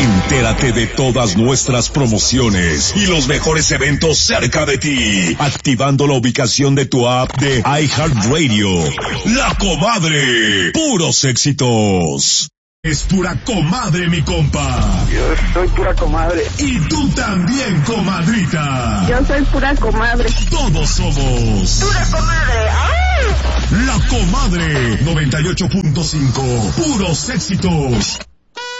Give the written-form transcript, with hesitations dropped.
Entérate de todas nuestras promociones y los mejores eventos cerca de ti, activando la ubicación de tu app de iHeartRadio. La Comadre, puros éxitos. Es pura comadre, mi compa. Yo soy pura comadre. Y tú también, comadrita. Yo soy pura comadre. Todos somos Pura comadre. ¡Ay! La Comadre 98.5. Puros éxitos.